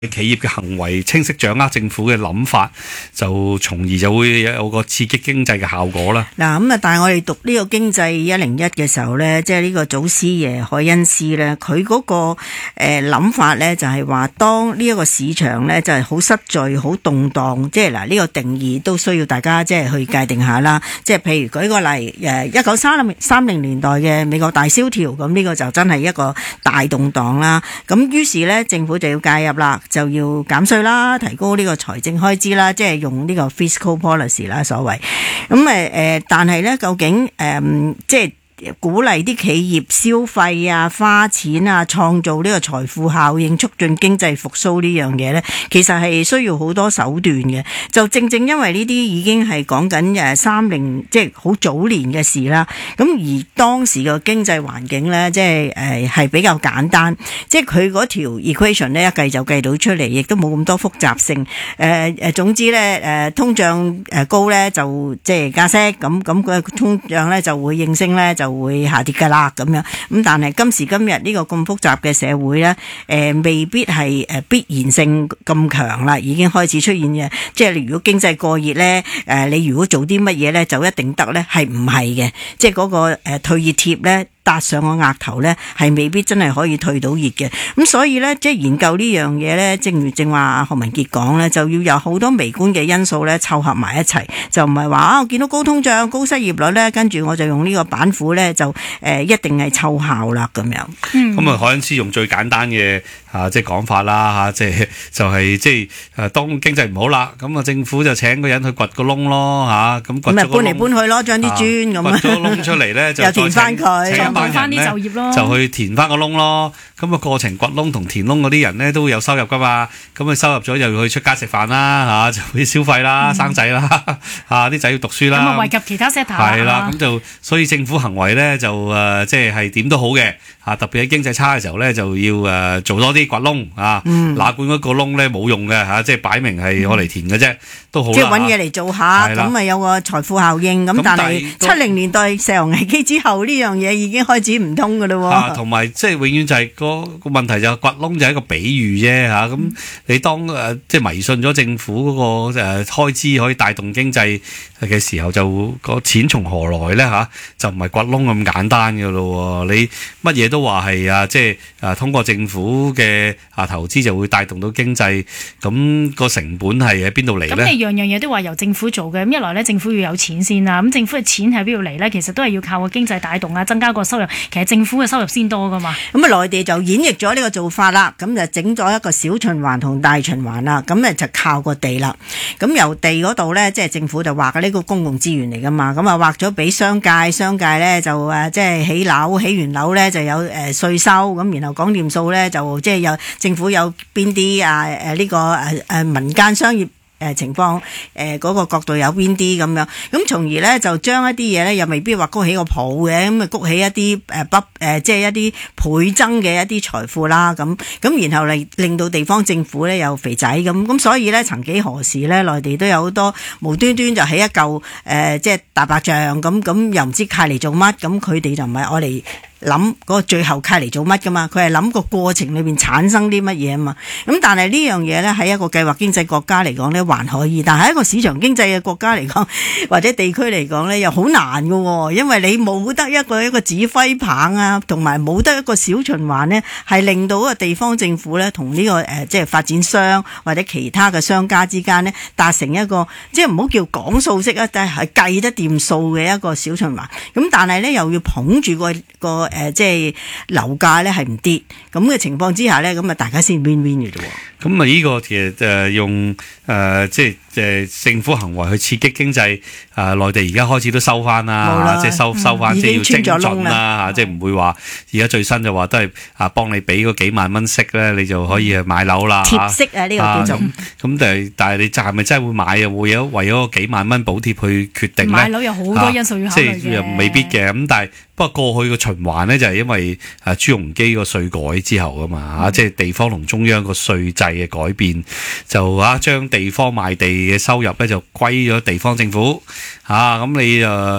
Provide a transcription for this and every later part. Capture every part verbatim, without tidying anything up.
企業嘅行為清晰掌握政府嘅諗法，就從而就會有個刺激經濟嘅效果啦。 嗱咁啊，但係我哋讀呢個經濟一零一嘅時候咧，即係呢個祖師爺凱恩斯咧，佢嗰個誒諗法咧就係話，當呢一個市場咧就係好失序、好動盪，即係嗱呢個定義都需要大家即係去界定下啦。即係譬如舉個例，誒一九三零三零年代嘅美國大蕭條，咁呢個就真係一個大動盪啦。咁於是咧，政府就要介入啦。就要減稅啦，提高呢個財政開支啦，即係用呢個 fiscal policy 啦，所謂。咁誒誒，但係咧，究竟誒、呃、即係鼓勵啲企業消費啊、花錢啊、創造呢個財富效應、促進經濟復甦呢樣嘢咧，其實係需要好多手段嘅。就正正因為呢啲已經係講緊誒三零，即係好早年嘅事啦。咁而當時個經濟環境咧，即係誒係比較簡單，即係佢嗰條 equation 咧一計就計到出嚟，亦都冇咁多複雜性。誒、呃、誒，總之咧誒、呃、通脹誒高咧就即係加息，咁咁佢通脹咧就會應聲咧就會下跌噶啦咁樣，咁但係今時今日呢個咁複雜嘅社會咧，誒、呃、未必係誒必然性咁強啦，已經開始出現嘅，即係如果經濟過熱咧，誒、呃、你如果做啲乜嘢咧就一定得咧，係唔係嘅？即係嗰個誒退熱貼咧。搭上個額頭咧，係未必真係可以退到熱嘅。咁所以咧，即係研究呢樣嘢咧，正如正話何文傑講咧，就要有好多微觀嘅因素咧湊合埋一齊，就唔係話啊，我見到高通脹、高失業率咧，跟住我就用呢個板斧咧，就誒、呃、一定係湊效啦咁樣。 嗯，咁啊，凱恩斯用最簡單嘅啊，即係講法啦嚇，即係就係即係誒，當經濟唔好啦，咁啊政府就請個人去掘個窿咯嚇，咁掘咗個窿， 咪搬嚟搬去咯，將啲磚咁啊， 掘咗個窿出嚟咧，就又填翻佢。 班人咧就去填翻個窿咯，咁啊過程掘窿同填窿嗰啲人咧都會有收入噶嘛，咁佢收入咗又要去出街食飯啦嚇，就會消費啦、生仔啦嚇，啲仔要讀書啦，咁啊惠及其他 sector 係啦，咁就所以政府行為咧就誒即係係點都好嘅嚇，特別喺經濟差嘅時候咧就要誒做多啲掘窿啊，哪管嗰個窿咧冇用嘅嚇，即係擺明係攞嚟填嘅啫，都好啦。即係揾嘢嚟做下，咁咪有個財富效應咁。但係七零年代石油危機之後呢樣嘢已經開始唔通噶咯喎，啊，同埋即係永遠就係個個問題就係掘窿就係一個比喻啫嚇，咁、嗯、你當誒、呃、即係迷信咗政府嗰、那個誒、呃、開支可以帶動經濟嘅時候，就個錢從何來咧嚇、啊？就唔係掘窿咁簡單嘅咯喎，你乜嘢都話係啊，即係啊通過政府嘅啊投資就會帶動到經濟，咁、那個成本係喺邊度嚟咧？咁你樣樣嘢都話由政府做嘅，咁一來咧政府要有錢先啦，咁政府嘅錢喺邊度嚟咧？其實都係要靠個經濟帶動啊，增加個收入。其實政府嘅收入先多噶嘛，咁啊內地就演繹咗呢個做法啦，咁就整咗一個小循環同大循環啦，咁咧就靠個地啦，咁由地嗰度咧，即係政府就劃嘅呢個公共資源嚟噶嘛，咁啊劃咗俾商界，商界咧就誒即係起樓，起完樓咧就有誒稅收，咁然後講掂數咧就即係有政府有邊啲啊誒呢個誒誒民間商業。誒情況誒嗰、呃那個角度有邊啲咁樣，咁從而咧就將一啲嘢咧又未必話谷起個譜嘅，咁啊谷起一啲誒不誒即係一啲倍增嘅一啲財富啦，咁咁然後嚟令到地方政府咧有肥仔咁，咁所以咧曾幾何時咧內地都有好多無端端就起一嚿誒、呃、即係大白象咁，咁又唔知契嚟做乜，咁佢哋就唔係愛嚟諗嗰個最後契嚟做乜噶嘛，佢係諗個過程裏邊產生啲乜嘢啊嘛，咁但係呢樣嘢咧喺一個計劃經濟國家嚟講咧還可以，但係一個市場經濟嘅國家嚟講或者地區嚟講咧又好難噶喎，因為你冇得一個一個指揮棒啊，同埋冇得一個小循環咧，係令到個地方政府咧同呢個誒即係發展商或者其他嘅商家之間咧達成一個即係唔好叫講數式啊，但係計得掂數嘅一個小循環，咁但係咧又要捧住個個。誒、呃，即係樓價咧係唔跌，咁嘅情況之下咧，咁啊大家先 win win 嘅啫。 咁啊呢個其實誒用誒、呃、即係誒政府行為去刺激經濟，啊內地而家開始都收翻啦，即係收收翻，即係要精準啦嚇，即係唔會話而家最新就話都係啊幫你俾嗰幾萬蚊息咧，你就可以去買樓啦。 貼息啊呢、呢個叫做。咁、啊、但係但係你係咪真係會買啊？會有為咗幾萬蚊補貼去決定咧？買樓有好多因素要考慮嘅、啊。即係又未必嘅，咁但係不過過去個循環咧就係因為啊朱鎔基個稅改之後啊嘛嚇，即係地方同中央個稅制嘅改變，就啊將地方賣地嘅收入咧就歸咗地方政府嚇，咁、啊、你誒。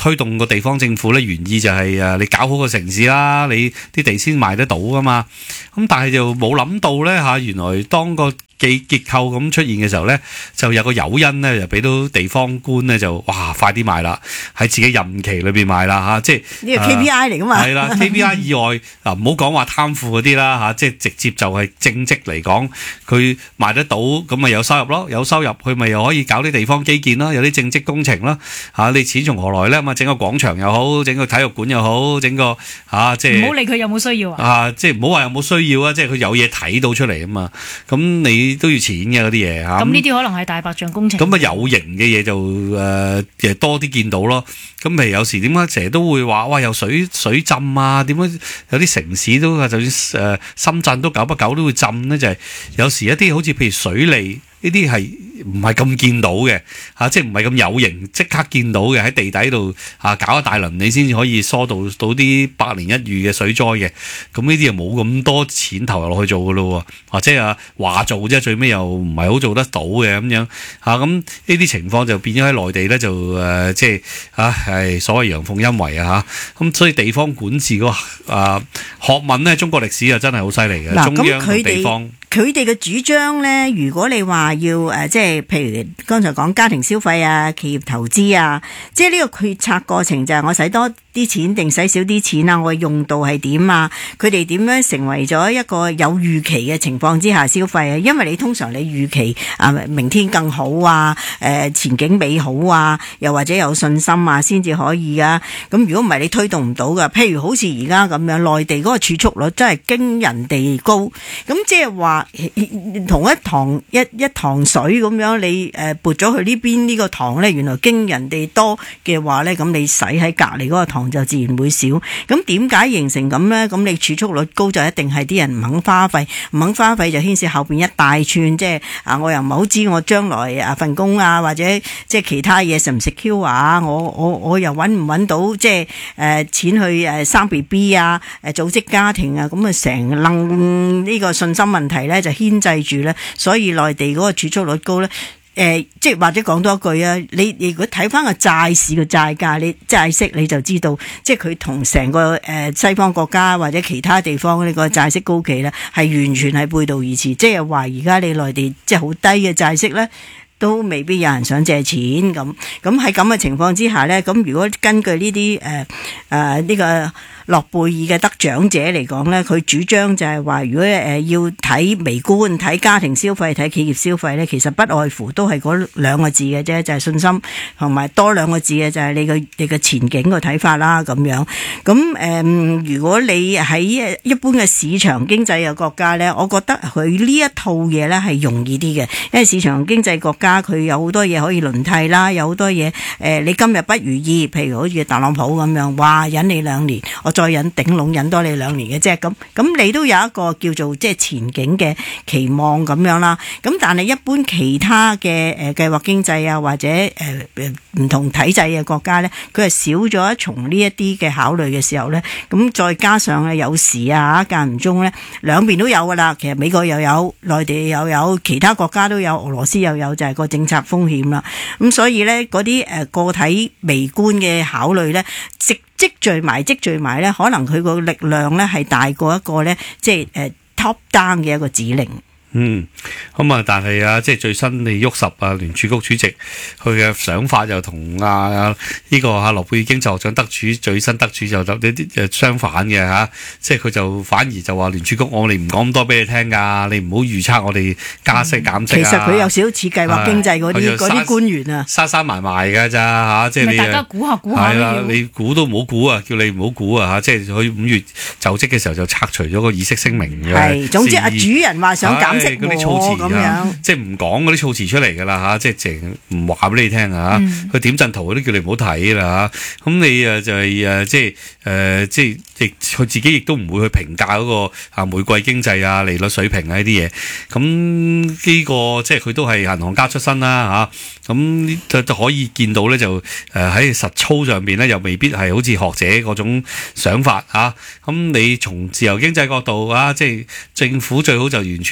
推動個地方政府咧，原意就係誒你搞好個城市啦，你啲地先賣得到噶嘛。咁但係就冇諗到咧嚇，原來當個結結構咁出現嘅時候咧，就有個誘因咧，就俾到地方官咧就哇快啲賣啦，喺自己任期裏邊賣啦嚇，即係呢個 K P I 嚟噶嘛。係啦，K P I 以外嗱，唔好講話貪腐嗰啲啦嚇，即係直接就係政績嚟講，佢賣得到咁咪有收入咯，有收入佢咪又可以搞啲地方基建啦，有啲政績工程啦嚇，你錢從何來咧？咁啊整個廣場又好，整個體育館又好，整個嚇即係唔好理佢有冇需要啊！ 啊，即係唔好話有冇需要啊，即係佢有嘢睇到出嚟啊嘛，咁你都要錢嘅嗰啲嘢嚇。 咁呢啲可能係大白象工程。 咁啊有形嘅嘢就誒誒多啲見到咯。咁譬如有時點解成日都會話哇有水水浸啊？點解有啲城市都就算誒深圳都久不久都會浸咧？就係有時一啲好似譬如水利呢啲係唔係咁見到嘅嚇，即係唔係咁有形即刻見到嘅喺地底度嚇搞一大輪，你先至可以疏導到啲百年一遇嘅水災嘅。咁呢啲又冇咁多錢投入落去做噶咯喎，或者啊話做啫，最尾又唔係好做得到嘅咁樣嚇。咁呢啲情況就變咗喺內地咧，就誒、呃、即係嚇係所謂陽奉陰違啊嚇。咁所以地方管治個啊學問咧，中國歷史啊真係好犀利嘅，中央同地方。 佢哋嘅主張咧，如果你話要誒、呃，即係譬如剛才講家庭消費啊、企業投資啊，即係呢個決策過程就係我使多啲錢定使少啲錢啊，我用度係點啊？佢哋點樣成為咗一個有預期嘅情況之下消費啊？因為你通常你預期啊明天更好啊，誒、呃、前景美好啊，又或者有信心啊，先至可以啊。咁如果唔係你推動唔到噶，譬如好似而家咁樣，內地嗰個儲蓄率真係驚人地高，咁即係話。同一塘一一塘水咁樣，你誒撥咗去呢邊呢個塘呢，原來經人哋多嘅話呢，咁你使喺隔離嗰個塘就自然會少。咁點解形成咁呢？咁你儲蓄率高就一定係啲人唔肯花費，唔肯花費就牽涉後邊一大串，即係啊我又唔係好知我將來啊份工啊或者即係其他嘢實唔 secure 啊，我我我又揾唔揾到即係誒、呃、錢去誒生 B B 啊，誒組織家庭啊，咁啊成楞呢個信心問題呢。咧就牽制住咧，所以內地嗰個儲蓄率高咧，誒、呃，即係或者講多一句啊，你你如果睇翻個債市嘅債價，你債息你就知道，即係佢同成個誒西方國家或者其他地方呢個債息高企咧，係完全係背道而馳，即係話而家你內地即係好低嘅債息咧，都未必有人想借錢咁。咁喺咁嘅情況之下咧，咁如果根據呢啲誒誒呢個諾貝爾嘅得獎者嚟講咧，佢主張就係話，如果誒要睇微觀、睇家庭消費、睇企業消費咧，其實不外乎都係嗰兩個字嘅啫，就係、是、信心，同埋多兩個字嘅就係你嘅你嘅前景嘅睇法啦咁樣。咁誒、呃，如果你喺一般嘅市場經濟嘅國家咧，我覺得佢呢一套嘢咧係容易啲嘅，因為市場經濟國家佢有好多嘢可以輪替啦，有好多嘢誒、呃，你今日不如意，譬如好似特朗普咁樣，哇忍你兩年，我再忍頂籠忍多你兩年嘅啫，咁咁你都有一個叫做即係前景嘅期望咁樣啦。咁但係一般其他嘅誒計劃經濟啊，或者誒誒唔同體制嘅國家咧，佢係少咗一重呢一啲嘅考慮嘅時候咧，咁再加上咧有時啊間唔中咧兩邊都有噶啦。其實美國又有，內地又有，其他國家都有，俄羅斯又有，就係個政策風險啦。咁所以咧嗰啲誒個體微觀嘅考慮咧，積積聚埋積聚埋咧，可能佢個力量咧係大過一個咧，即係誒 top down 嘅一個指令。 嗯，咁啊，但係啊，即係最新你喐十啊，聯儲局主席佢嘅想法又同啊呢個啊諾貝爾經濟學獎得主最新得主就有啲啲相反嘅嚇，即係佢就反而就話聯儲局我哋唔講咁多俾你聽㗎，你唔好預測我哋加息減息啊。 其實佢有少少似計劃經濟嗰啲嗰啲官員啊， 沙沙埋埋㗎咋嚇，即係你大家估下估下係啦，你估都唔好估啊，叫你唔好估啊嚇，即係佢五月就職嘅時候就拆除咗個議息聲明嘅。 係，總之啊，主人話想減息。 嗰啲措辭啊，即係唔講嗰啲措辭出嚟㗎啦嚇，即係淨唔話俾你聽啊嚇，佢點陣圖嗰啲叫你唔好睇啦嚇，咁你誒就係誒即係誒即係亦佢自己亦都唔會去評價嗰個啊每季經濟啊利率水平啊呢啲嘢，咁呢個即係佢都係銀行家出身啦嚇，咁就就可以見到咧就誒喺實操上邊咧又未必係好似學者嗰種想法嚇，咁你從自由經濟角度啊，即係政府最好就完全唔好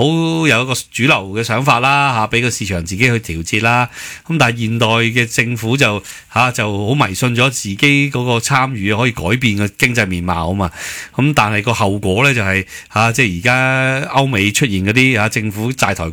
好有一個主流嘅想法啦嚇，俾個市場自己去調節啦。咁但係現代嘅政府就嚇、啊、就好迷信咗自己嗰個參與可以改變個經濟面貌啊嘛。咁但係個後果咧就係、是、嚇、啊，即係而家歐美出現嗰啲嚇政府債台